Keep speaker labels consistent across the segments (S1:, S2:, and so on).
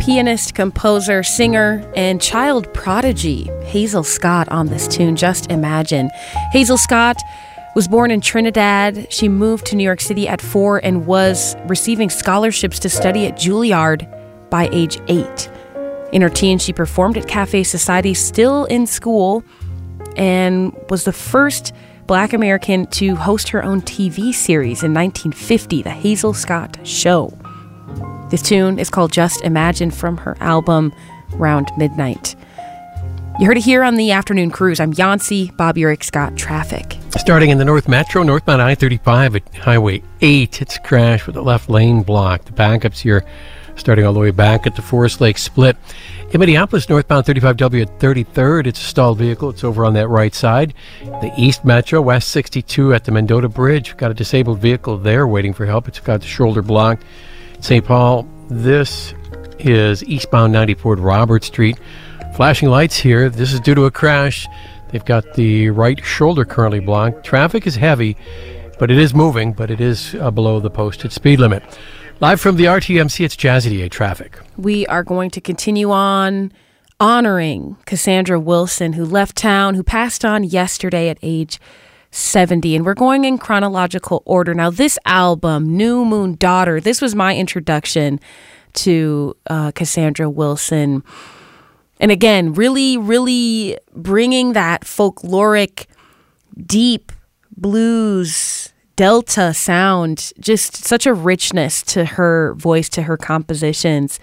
S1: pianist, composer, singer, and child prodigy Hazel Scott on this tune, Just Imagine. Hazel Scott was born in Trinidad. She moved to New York City at 4 and was receiving scholarships to study at Juilliard by age 8. In her teens, she performed at Cafe Society, still in school, and was the first Black American to host her own TV series in 1950, The Hazel Scott Show. This tune is called Just Imagine from her album Round Midnight. You heard it here on the Afternoon Cruise. I'm Yancey. Bob Urich got traffic.
S2: Starting in the North Metro, northbound I-35 at Highway 8, it's a crash with the left lane blocked. The backups here starting all the way back at the Forest Lake split. In Minneapolis, northbound 35W at 33rd, it's a stalled vehicle. It's over on that right side. The East Metro, West 62 at the Mendota Bridge. We've got a disabled vehicle there waiting for help. It's got the shoulder blocked. St. Paul, this is eastbound 94 at Robert Street. Flashing lights here. This is due to a crash. They've got the right shoulder currently blocked. Traffic is heavy, but it is moving, but it is below the posted speed limit. Live from the RTMC, it's Jazzy DA Traffic.
S1: We are going to continue on honoring Cassandra Wilson, who left town, who passed on yesterday at age 70. And we're going in chronological order. Now, this album, New Moon Daughter, this was my introduction to Cassandra Wilson. And again, really, really bringing that folkloric, deep blues, Delta sound, just such a richness to her voice, to her compositions.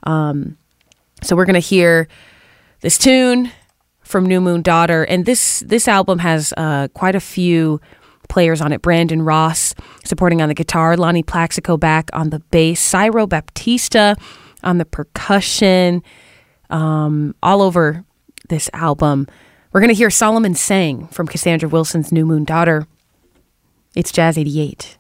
S1: So we're going to hear this tune from New Moon Daughter. And this album has quite a few players on it. Brandon Ross supporting on the guitar, Lonnie Plaxico back on the bass, Cyro Baptista on the percussion, all over this album. We're going to hear Solomon Sang from Cassandra Wilson's New Moon Daughter. It's Jazz 88.